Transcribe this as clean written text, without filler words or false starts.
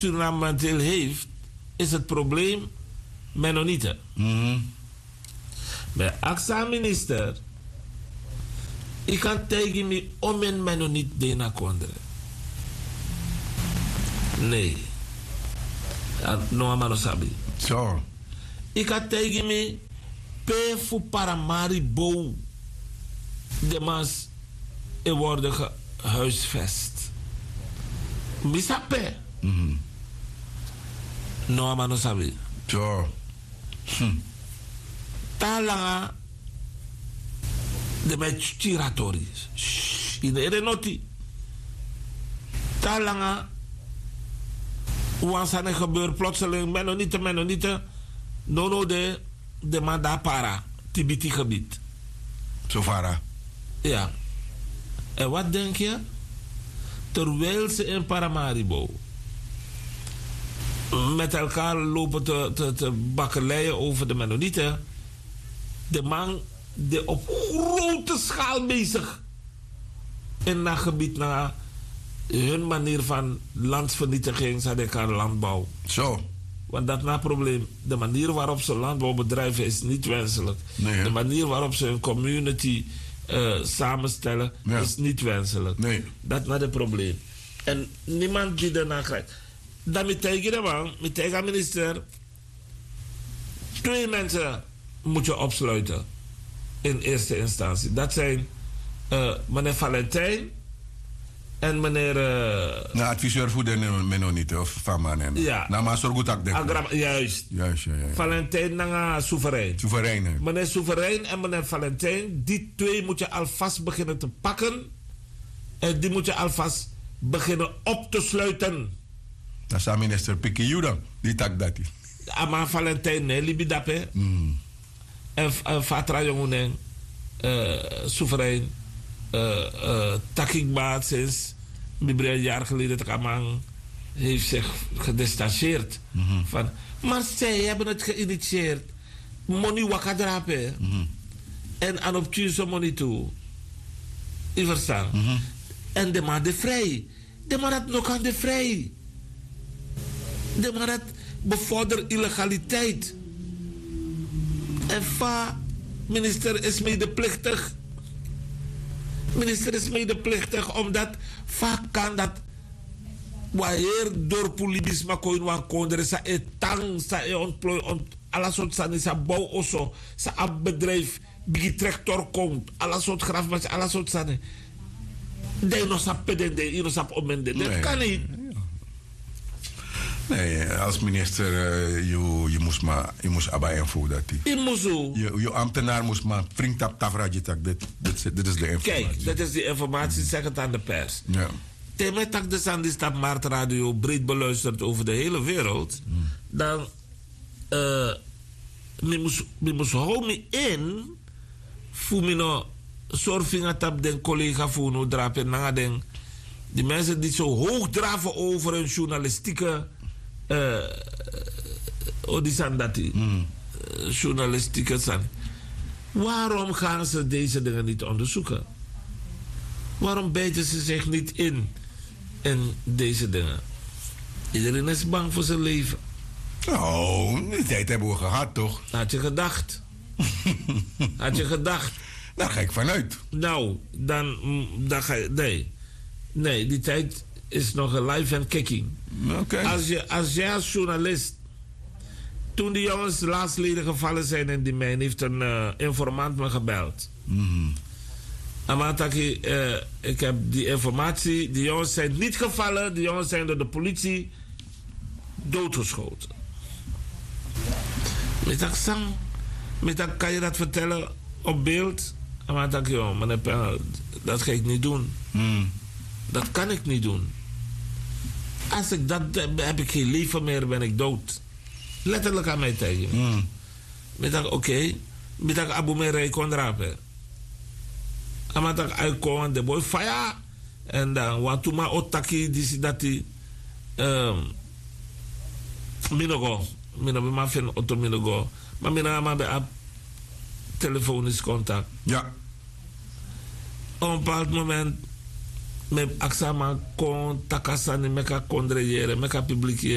Suriname momenteel heeft, is het probleem Mennonieten. Bij AXA-minister, ik kan tegen me om een Mennoniet dena kondre. Nee. No amano sabi. Zo. Ik kan tegen me pe fu paramari bo de mas e worden gehuisvest. Misape. No amano sabi. Zo. Talanga de met tiratori. In de renoti. Talanga wansane gebeur plotseling Mennonieten. No de manda para. Tibiti gebied. Zo vara. Ja. En wat denk je? Terwijl ze in Paramaribo met elkaar lopen te bakkeleien over de Mennonieten. De man die op grote schaal bezig in dat gebied naar hun manier van landsvernietiging, zijn landbouw. Zo. Want dat is een probleem. De manier waarop ze landbouw bedrijven is niet wenselijk. Nee, de manier waarop ze een community samenstellen is niet wenselijk. Nee. Dat is het probleem. En niemand die daarna krijgt. Dan met tegen minister, 2 mensen moet je opsluiten in eerste instantie. Dat zijn meneer Valentijn en meneer... adviseur voor de Mennonieten of Fama. Ja. Nou, maar zorg goed dat juist. Ja. Valentijn en Soeverein. Soeverein. Meneer Soeverein en meneer Valentijn, die 2 moet je alvast beginnen te pakken. En die moet je alvast beginnen op te sluiten. Dat is minister Piki Juda. Die tak dat. Maar Valentijn, nee, libidape. En Fatra Jongen, Soeverein, Takikbaat sinds een jaar geleden te Kamang heeft zich gedistanceerd. Van, maar zij hebben het geïnitieerd. Money wakadrape. En aan op Tuesday money toe. Je verstaan? En de man de vrij. De man had nog aan de vrij. De man had bevorderd illegaliteit. En minister is medeplichtig. Minister is medeplichtig omdat vaak kan dat wanneer door politie maar kon wan kondre sa etang sa ontplooi alle soort san sa bouw oso sa ab bedrijf bigi tractor komt alle soort grafmas alle soort san de no sa pedende ino sa omende dat kan niet. Nee, als minister, je moest abba invoeren dat je ambtenaar moest maar vriend op tafraji tak. Dit is de informatie. Kijk, dat is de informatie, zeg het aan de pers. Ja. Thema tak de Sandy Stap Maart Radio breed beluisterd over de hele wereld. Dan moest hou me in voor me no zorgvinga tap den collega voor no drapen na den die mensen die zo hoog draven over een journalistieke journalistieke san. Waarom gaan ze deze dingen niet onderzoeken? Waarom bijten ze zich niet in deze dingen? Iedereen is bang voor zijn leven. Oh, die tijd hebben we gehad, toch? Had je gedacht? Had je gedacht? Daar ga ik vanuit. Nou, dan ga je... Nee, die tijd is nog een live en kicking. Okay. Als jij als journalist... Toen die jongens laatsleden gevallen zijn in die mijn... heeft een informant me gebeld. Amataki, ik heb die informatie... Die jongens zijn niet gevallen. Die jongens zijn door de politie doodgeschoten. Met kan je dat vertellen op beeld? Amataki, dat ga ik niet doen. Dat kan ik niet doen. Als ik dat heb ik geen leven meer, ben ik dood. Letterlijk aan mij tegen. Ik dacht, oké. Ik dacht, abu me rij kon drapen. Ik dacht, ik kon de boy fire. En dan, wat toen maar otaki, die dat die... Minogo. Minogo, maar vind auto minogo. Maar mina bij telefonisch contact. Ja. Op een bepaald moment... met aksama kon takasani meka kondrejeren, meka publiekeren.